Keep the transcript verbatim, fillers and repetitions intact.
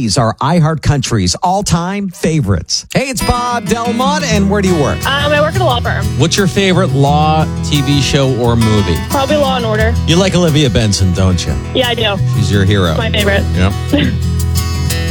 These are iHeartCountry's all-time favorites. Hey, it's Bob Delmont, and where do you work? Um, I work at a law firm. What's your favorite law T V show or movie? Probably Law and Order. You like Olivia Benson, don't you? Yeah, I do. She's your hero. My favorite. Yep.